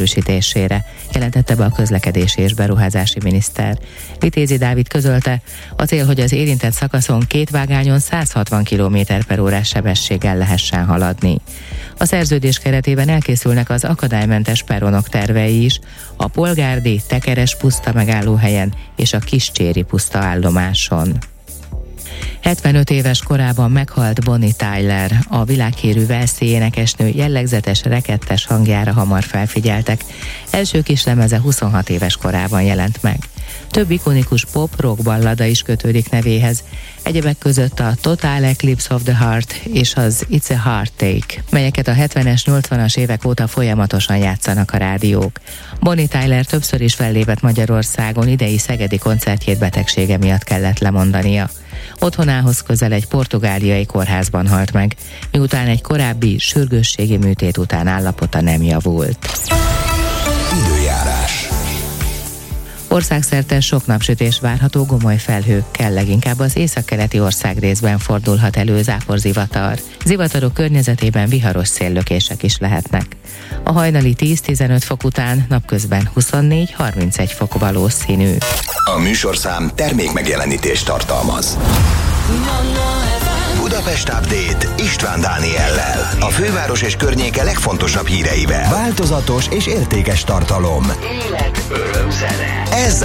korszerűsítésére, jelentette be a közlekedési és beruházási miniszter. Vitézi Dávid közölte, a cél, hogy az érintett szakaszon 2 vágányon 160 km/h sebességgel lehessen haladni. A szerződés keretében elkészülnek az akadálymentes peronok tervei is, a Polgárdi, Tekeres puszta megállóhelyen és a Kiscséri puszta állomáson. 75 éves korában meghalt Bonnie Tyler, a világhírű walesi énekesnő jellegzetes rekettes hangjára hamar felfigyeltek. Első kislemeze 26 éves korában jelent meg. Több ikonikus pop-rock ballada is kötődik nevéhez, egyebek között a Total Eclipse of the Heart és az It's a Heartache, melyeket a 70-es, 80-as évek óta folyamatosan játszanak a rádiók. Bonnie Tyler többször is fellépett Magyarországon, idei szegedi koncertjét betegsége miatt kellett lemondania. Otthonához közel egy portugáliai kórházban halt meg, miután egy korábbi sürgősségi műtét után állapota nem javult. Időjárás. Országszerte sok napsütés várható gomoly felhőkkel, leginkább az északkeleti országrészben fordulhat elő záporzivatar. Zivatarok környezetében viharos széllökések is lehetnek. A hajnali 10-15 fok után napközben 24-31 fok valószínű. A műsorszám termékmegjelenítést tartalmaz. Budapest Update István Dániellel. A főváros és környéke legfontosabb híreivel. Változatos és értékes tartalom. Élet, öröm, zene. Ez